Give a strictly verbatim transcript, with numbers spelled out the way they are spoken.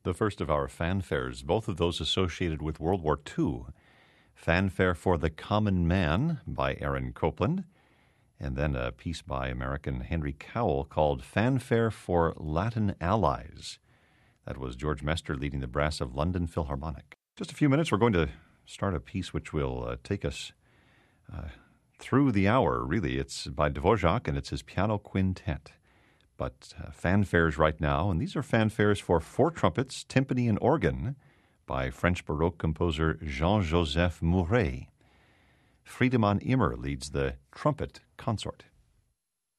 the first of our fanfares, both of those associated with World War Two. Fanfare for the Common Man by Aaron Copland, and then a piece by American Henry Cowell called Fanfare for Latin Allies. That was George Mester leading the brass of London Philharmonic. Just a few minutes, we're going to start a piece which will uh, take us uh, through the hour, really. It's by Dvorak, and it's his piano quintet. But uh, fanfares right now, and these are fanfares for four trumpets, timpani, and organ by French Baroque composer Jean-Joseph Mouret. Friedemann Immer leads the trumpet consort.